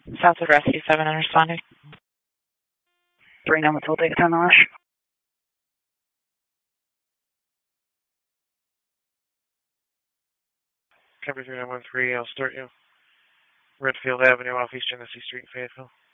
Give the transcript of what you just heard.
Southwood Rescue 7 unresponding. 3 numbers will take a 10 on rush. Copy 3913, I'll start you. Redfield Avenue off East Genesee Street, Fayetteville.